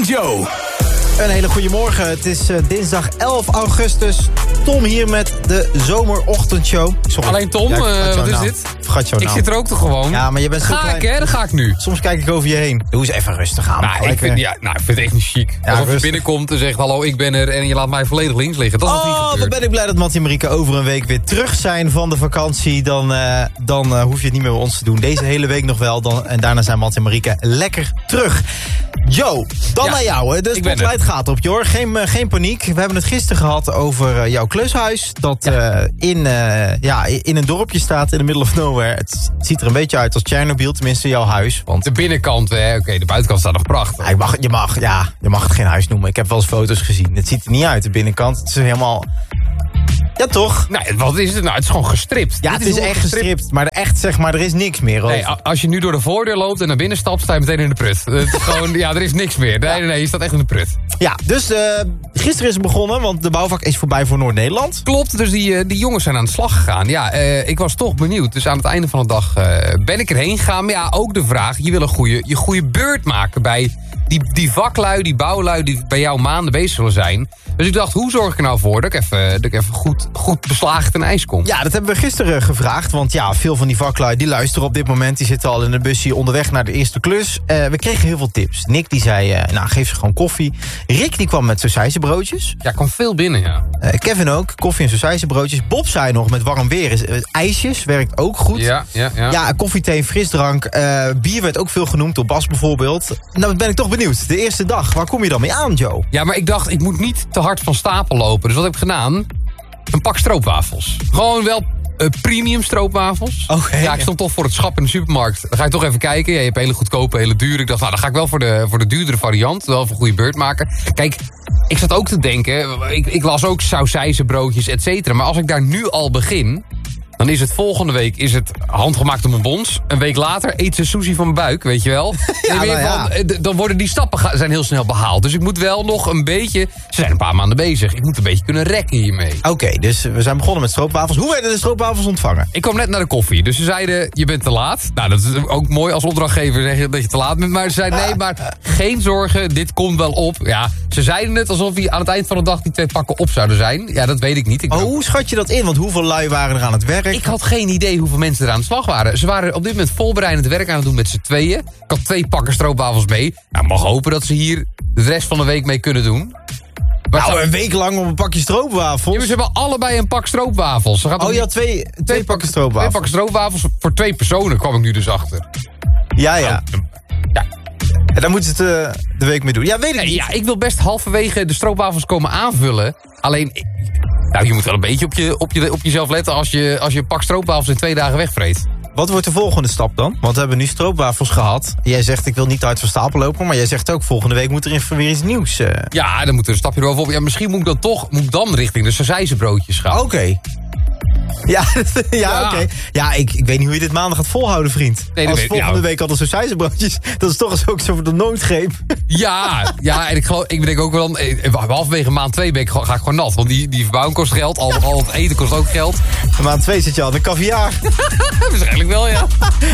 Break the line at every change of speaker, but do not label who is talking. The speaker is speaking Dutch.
en Joe.
Een hele goede morgen. Het is dinsdag 11 augustus. Tom hier met de zomerochtendshow. Sorry.
Alleen Tom, wat is dit?
Vergat jouw naam.
Ik zit er ook toch gewoon.
Ja, maar je bent zo
Ga
klein.
ik, hè? Dat ga ik nu.
Soms kijk ik over je heen. Doe eens even rustig aan.
Nou, ik vind het echt niet chic.
Ja,
Alsof je
rustig.
binnenkomt en zegt, hallo, ik ben er... en je laat mij volledig links liggen. Dat is wat niet
Oh,
gebeurd.
wat ben ik blij dat Mattie en Marieke over een week weer terug zijn van de vakantie. Dan hoef je het niet meer bij ons te doen. Deze hele week nog wel. En daarna zijn Mattie en Marieke lekker terug. Joe, dan
Ja,
naar jou. Hè. De
ik ben
spotlight gaat op je, hoor. Geen paniek. We hebben het gisteren gehad over jouw klushuis. Dat in een dorpje staat in the middle of nowhere. Het ziet er een beetje uit als Chernobyl, tenminste jouw huis. Want
De binnenkant, hè. Oké, de buitenkant staat nog prachtig.
je mag het geen huis noemen. Ik heb wel eens foto's gezien. Het ziet er niet uit, de binnenkant. Het is helemaal... Ja, toch?
Nee, wat is het nou? Het is gewoon gestript.
Ja,
Dit
het is
hoe
echt gestript. Maar echt, zeg maar, er is niks meer over.
Nee, als je nu door de voordeur loopt en naar binnen stapt, sta je meteen in de prut. Het is gewoon, ja, er is niks meer. Nee, je staat echt in de prut.
Ja, dus gisteren is het begonnen, want de bouwvak is voorbij voor Noord-Nederland.
Klopt, dus die jongens zijn aan de slag gegaan. Ja, ik was toch benieuwd. Dus aan het einde van de dag ben ik erheen gegaan. Maar ja, ook de vraag, je wil je goede beurt maken bij die vaklui, die bouwlui die bij jou maanden bezig zullen zijn. Dus ik dacht, hoe zorg ik er nou voor dat ik even goed beslagen ten ijs kom?
Ja, dat hebben we gisteren gevraagd. Want ja, veel van die vaklui die luisteren op dit moment. Die zitten al in de busje onderweg naar de eerste klus. We kregen heel veel tips. Nick die zei, geef ze gewoon koffie. Rick die kwam met sausijzenbroodjes.
Ja, kwam veel binnen, ja.
Kevin ook, koffie en sausijzenbroodjes. Bob zei nog, met warm weer, ijsjes werkt ook goed.
Ja.
Ja, koffie, thee, frisdrank. Bier werd ook veel genoemd, door Bas bijvoorbeeld. Nou, ben ik toch benieuwd. De eerste dag, waar kom je dan mee aan, Joe?
Ja, maar ik dacht, ik moet niet te hard van stapel lopen. Dus wat heb ik gedaan? Een pak stroopwafels. Gewoon wel premium stroopwafels.
Oké.
Ja, ik stond toch voor het schap in de supermarkt. Dan ga ik toch even kijken. Ja, je hebt hele goedkope, hele dure. Ik dacht, nou, dan ga ik wel voor de duurdere variant. Wel even een goede beurt maken. Kijk, ik zat ook te denken. Ik las ook sausijzenbroodjes, et cetera. Maar als ik daar nu al begin, dan is het volgende week handgemaakt op mijn bons. Een week later eet ze sushi van mijn buik, weet je wel. Dan worden die stappen zijn heel snel behaald. Dus ik moet wel nog een beetje... Ze zijn een paar maanden bezig. Ik moet een beetje kunnen rekken hiermee.
Oké, dus we zijn begonnen met stroopwafels. Hoe werden de stroopwafels ontvangen?
Ik kwam net naar de koffie. Dus ze zeiden, je bent te laat. Nou, dat is ook mooi als opdrachtgever zeggen dat je te laat bent. Maar ze zeiden, nee, maar geen zorgen. Dit komt wel op. Ja, ze zeiden het alsof aan het eind van de dag die 2 pakken op zouden zijn. Ja, dat weet ik niet.
Hoe schat je dat in? Want hoeveel lui waren er aan het werk?
Ik had geen idee hoeveel mensen er aan de slag waren. Ze waren op dit moment voorbereidend werk aan het doen met z'n tweeën. Ik had 2 pakken stroopwafels mee. Nou, mag hopen dat ze hier de rest van de week mee kunnen doen. Maar
een week lang op een pakje stroopwafels?
Ja, ze hebben allebei een pak stroopwafels.
Je had twee pakken stroopwafels?
2 pakken stroopwafels voor 2 personen, kwam ik nu dus achter.
Ja.
Ja.
En daar moeten ze het de week mee doen. Ja, weet ik niet.
Ja, ik wil best halverwege de stroopwafels komen aanvullen. Alleen, je moet wel een beetje op jezelf letten als je een pak stroopwafels in 2 dagen wegvreet.
Wat wordt de volgende stap dan? Want we hebben nu stroopwafels gehad. Jij zegt, ik wil niet uit van stapel lopen. Maar jij zegt ook, volgende week moet er weer iets nieuws.
Ja, dan moet er een stapje bovenop. Ja, misschien moet ik dan richting de sausijzenbroodjes gaan.
Oké. Ja, oké. Ja, ik weet niet hoe je dit maandag gaat volhouden, vriend.
Nee,
als volgende week al de sausijzenbroodjes, dat is toch eens ook zo voor de noodgreep.
Ja, en ik denk ook wel, halverwege maand 2 ga ik gewoon nat. Want die verbouwing kost geld, al het eten kost ook geld.
Maand 2 zit je al met caviar.
Waarschijnlijk wel, ja.